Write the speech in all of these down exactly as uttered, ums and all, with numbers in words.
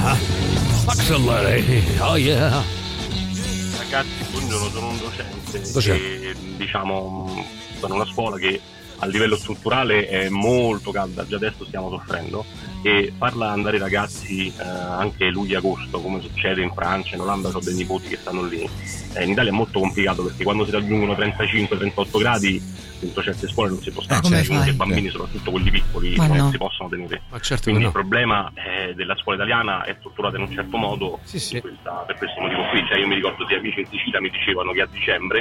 Accelerate, oh yeah. Ragazzi, buongiorno, sono un docente, docente. e diciamo sono una scuola che a livello strutturale è molto calda, già adesso stiamo soffrendo, e farla andare i ragazzi eh, anche luglio-agosto, come succede in Francia, in Olanda, ho dei nipoti che stanno lì, eh, in Italia è molto complicato perché quando si raggiungono trentacinque trentotto gradi dentro certe scuole non si può stare, eh, quindi i bambini, soprattutto quelli piccoli, Ma non no. si possono tenere. Ma certo, Quindi no. il problema eh, della scuola italiana è strutturata in un certo modo, Sì, sì. questa, per questo motivo qui, cioè io mi ricordo che amici in Sicilia mi dicevano che a dicembre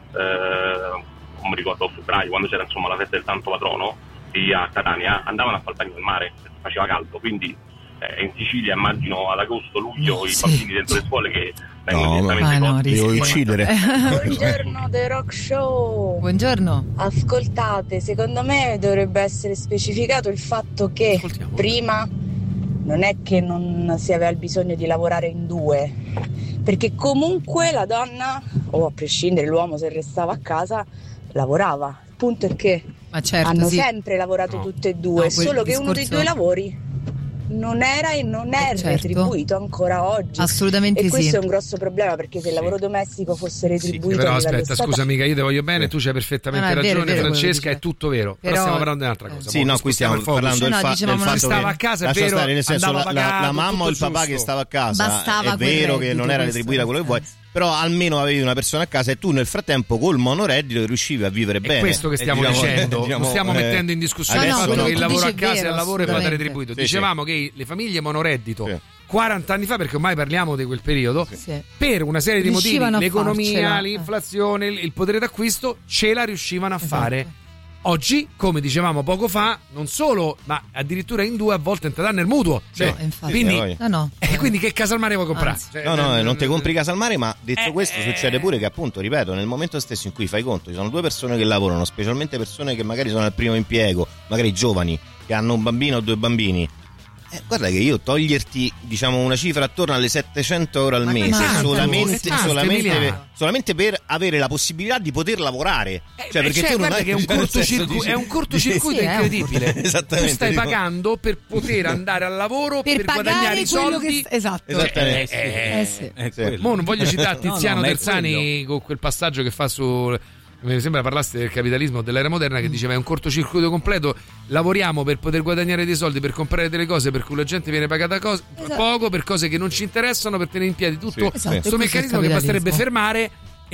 eh, non mi ricordo a febbraio, quando c'era insomma la festa del Santo Patrono, e a Catania andavano a fare il bagno al mare, faceva caldo, quindi eh, in Sicilia immagino ad agosto, luglio Sì. i bambini dentro le scuole che vengono No, direttamente ma no, cotti. devo uccidere. Buongiorno The Rock Show. Buongiorno. Ascoltate, secondo me dovrebbe essere specificato il fatto che Ascoltiamo. prima non è che non si aveva il bisogno di lavorare in due, perché comunque la donna, o a prescindere l'uomo se restava a casa, lavorava. Il punto è che Ma certo, hanno sì. sempre lavorato No. tutte e due, No, quel solo che uno dei discorso- due lavori non era e non è Certo. retribuito ancora oggi. Assolutamente E questo sì. è un grosso problema, perché se il lavoro domestico fosse retribuito Però a livello aspetta, statale- scusa amica, io ti voglio bene, tu c'hai perfettamente No, no, è vero, ragione, è vero quello Francesca, che è tutto vero. Però, Però- stiamo parlando di un'altra cosa. Sì, Mo, no, qui stiamo spostiamo il focus. parlando del, No, fa- dicevamo del una- fatto stava che a casa, è lascia vero, stare, nel senso andava la, la- pagato, la mamma o il tutto papà giusto. che stava a casa, Bastava è quel vero che reddito, non era questo retribuita quello che vuoi, nel però almeno avevi una persona a casa e tu nel frattempo col monoreddito riuscivi a vivere È bene. questo che E stiamo diciamo- diciendo, diciamo, non stiamo eh, mettendo in discussione il adesso fatto no. che il lavoro a Dice casa vero, è lavoro e vada assolutamente. retribuito. Sì, Dicevamo che le famiglie monoreddito Sì. quaranta anni fa, perché ormai parliamo di quel periodo, Sì. per una serie di motivi, Riuscivano a l'economia, farcela. l'inflazione, il il potere d'acquisto, ce la riuscivano a fare. Oggi, come dicevamo poco fa, non solo, ma addirittura in due a volte entrata nel mutuo. Cioè, No, infatti. quindi, Sì, No, no. eh, quindi che casa al mare vuoi comprare? Anzi. Cioè, No, no, eh, non ti compri casa al mare, ma detto eh, questo eh, succede pure che appunto, ripeto, nel momento stesso in cui fai conto, ci sono due persone che lavorano, specialmente persone che magari sono al primo impiego, magari giovani, che hanno un bambino o due bambini. Eh, guarda che io toglierti, diciamo, una cifra attorno alle settecento euro al Ma mese è tanto, solamente, è tanto, solamente, Emiliano. solamente per avere la possibilità di poter lavorare. Eh, Cioè, beh, perché cioè, tu non guarda hai che è un, cioè, nel senso, cortocircu- dici- è un cortocircuito Sì, è un incredibile. Esattamente, Tu stai tipo- pagando per poter andare al lavoro, per, Per guadagnare pagare i quello soldi. che... Esatto. Esattamente. Eh, Eh sì. È Sì. quello. Mo non voglio citare No, no, Tiziano ma è Terzani con quel passaggio che fa su, mi sembra parlaste del capitalismo dell'era moderna, che diceva è un cortocircuito completo, lavoriamo per poter guadagnare dei soldi, per comprare delle cose per cui la gente viene pagata cos- Esatto. poco, per cose che non ci interessano, per tenere in piedi tutto Sì, Esatto, questo questo è il meccanismo che basterebbe capitalismo. fermare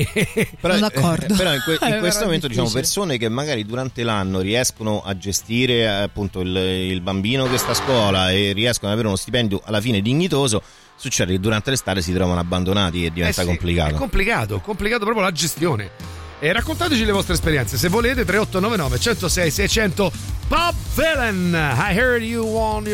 e Però, Sono d'accordo. eh, però in, que- in È questo però momento diciamo difficile. persone che magari durante l'anno riescono a gestire eh, appunto il, il bambino che sta a scuola e riescono ad avere uno stipendio alla fine dignitoso, succede che durante l'estate si trovano abbandonati e diventa Eh sì, complicato. È complicato, complicato proprio la gestione. E raccontateci le vostre esperienze, se volete. Tre otto nove nove uno zero sei sei zero zero. Bob Villain, I heard you on your